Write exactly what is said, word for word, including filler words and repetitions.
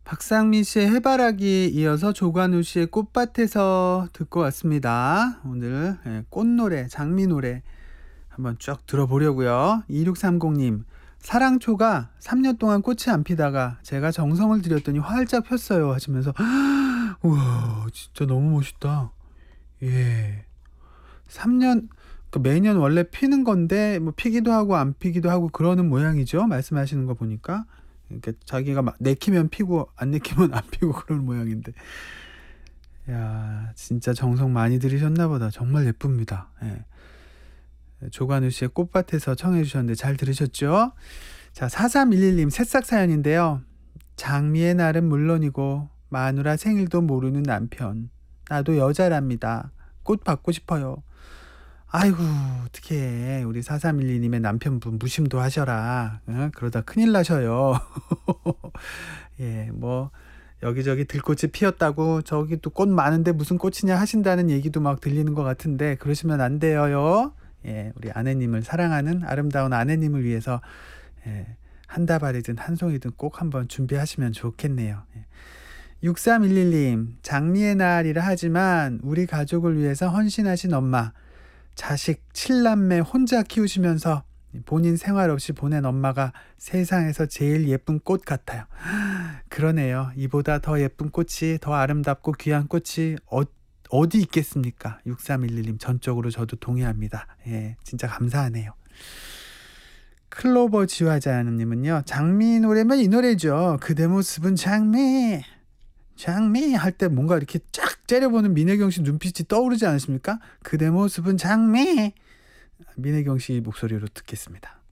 박상민 씨의 해바라기 이어서 조관우 씨의 꽃밭에서 듣고 왔습니다. 오늘 예, 꽃노래, 장미 노래 한번 쭉 들어보려고요. 이육삼공 님, 사랑초가 삼 년 동안 꽃이 안 피다가 제가 정성을 들였더니 활짝 폈어요 하시면서 우와 진짜 너무 멋있다. 예, 삼 년 그 매년 원래 피는 건데 뭐 피기도 하고 안 피기도 하고 그러는 모양이죠. 말씀하시는 거 보니까 이렇게 자기가 막 내키면 피고 안 내키면 안 피고 그러는 모양인데, 야 진짜 정성 많이 들이셨나 보다. 정말 예쁩니다. 예. 조관우 씨의 꽃밭에서 청해 주셨는데 잘 들으셨죠? 자, 사삼일일 님 새싹 사연인데요. 장미의 날은 물론이고 마누라 생일도 모르는 남편. 나도 여자랍니다. 꽃 받고 싶어요. 아이고 어떡해. 우리 사삼일이 님의 남편분 무심도 하셔라. 어? 그러다 큰일 나셔요. 예, 뭐 여기저기 들꽃이 피었다고 저기 또 꽃 많은데 무슨 꽃이냐 하신다는 얘기도 막 들리는 것 같은데 그러시면 안 돼요. 예, 우리 아내님을 사랑하는 아름다운 아내님을 위해서 예, 한 다발이든 한 송이든 꼭 한번 준비하시면 좋겠네요. 예. 육삼일일 님, 장미의 날이라 하지만 우리 가족을 위해서 헌신하신 엄마, 자식 칠남매 혼자 키우시면서 본인 생활 없이 보낸 엄마가 세상에서 제일 예쁜 꽃 같아요. 그러네요. 이보다 더 예쁜 꽃이, 더 아름답고 귀한 꽃이 어, 어디 있겠습니까? 육삼일일 님 전적으로 저도 동의합니다. 예, 진짜 감사하네요. 클로버 지화자님은요, 장미 노래면 이 노래죠. 그대 모습은 장미 장미 할 때 뭔가 이렇게 쫙 째려보는 민혜경 씨 눈빛이 떠오르지 않으십니까? 그대 모습은 장미. 민혜경 씨 목소리로 듣겠습니다.